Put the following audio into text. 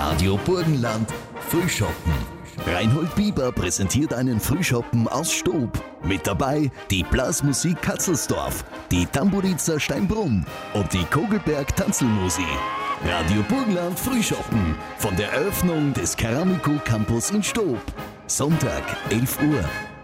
Radio Burgenland Frühschoppen. Reinhold Bieber präsentiert einen Frühschoppen aus Stob. Mit dabei die Blasmusik Katzelsdorf, die Tamburiza Steinbrunn und die Kogelberg Tanzelmusi. Radio Burgenland Frühschoppen von der Eröffnung des Keramiko Campus in Stob. Sonntag, 11 Uhr.